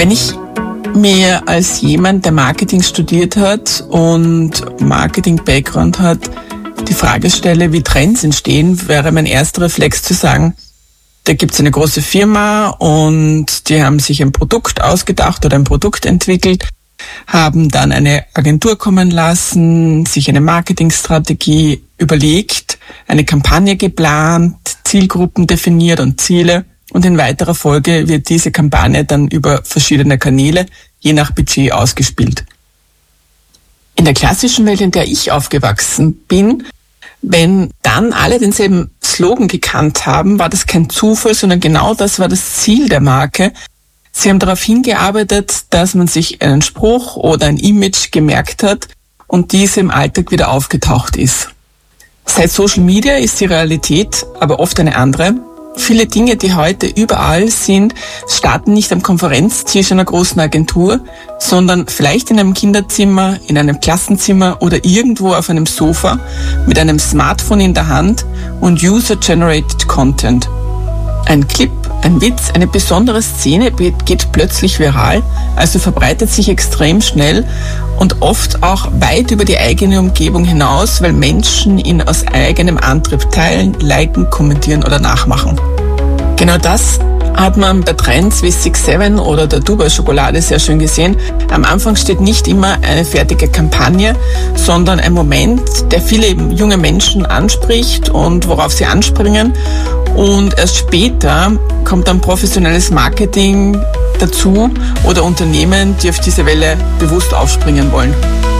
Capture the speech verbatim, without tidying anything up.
Wenn ich mir als jemand, der Marketing studiert hat und Marketing-Background hat, die Frage stelle, wie Trends entstehen, wäre mein erster Reflex zu sagen, da gibt es eine große Firma und die haben sich ein Produkt ausgedacht oder ein Produkt entwickelt, haben dann eine Agentur kommen lassen, sich eine Marketingstrategie überlegt, eine Kampagne geplant, Zielgruppen definiert und Ziele. Und in weiterer Folge wird diese Kampagne dann über verschiedene Kanäle, je nach Budget, ausgespielt. In der klassischen Welt, in der ich aufgewachsen bin, wenn dann alle denselben Slogan gekannt haben, war das kein Zufall, sondern genau das war das Ziel der Marke. Sie haben darauf hingearbeitet, dass man sich einen Spruch oder ein Image gemerkt hat und diese im Alltag wieder aufgetaucht ist. Seit Social Media ist die Realität aber oft eine andere. Viele Dinge, die heute überall sind, starten nicht am Konferenztisch einer großen Agentur, sondern vielleicht in einem Kinderzimmer, in einem Klassenzimmer oder irgendwo auf einem Sofa mit einem Smartphone in der Hand und User-Generated Content. Ein Clip, ein Witz, eine besondere Szene geht plötzlich viral, also verbreitet sich extrem schnell und oft auch weit über die eigene Umgebung hinaus, weil Menschen ihn aus eigenem Antrieb teilen, liken, kommentieren oder nachmachen. Genau das hat man bei Trends wie Six Seven oder der Dubai-Schokolade sehr schön gesehen. Am Anfang steht nicht immer eine fertige Kampagne, sondern ein Moment, der viele junge Menschen anspricht und worauf sie anspringen. Und erst später kommt dann professionelles Marketing dazu oder Unternehmen, die auf diese Welle bewusst aufspringen wollen.